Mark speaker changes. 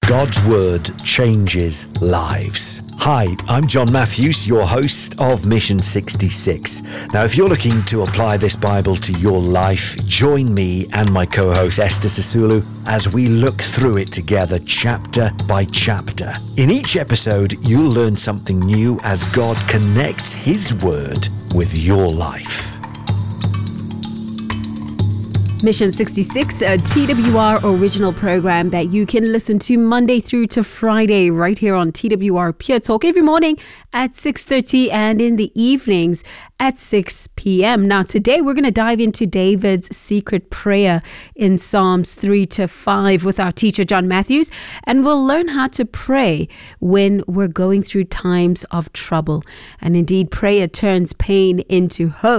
Speaker 1: God's Word changes lives. Hi, I'm John Matthews, your host of Mission 66. Now, if you're looking to apply this Bible to your life, join me and my co-host Esther Sisulu as we look through it together chapter by chapter. In each episode, you'll learn something new as God connects His Word with your life.
Speaker 2: Mission 66, a TWR original program that you can listen to Monday through to Friday right here on TWR Pure Talk every morning at 6:30 and in the evenings at 6 p.m. Now, today we're going to dive into David's secret prayer in Psalms 3-5 with our teacher, John Matthews, and we'll learn how to pray when we're going through times of trouble. And indeed, prayer turns pain into hope.